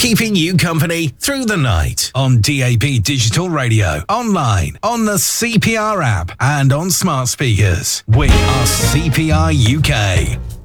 keeping you company through the night on DAB Digital Radio, online, on the CPR app, and on smart speakers. We are CPR UK.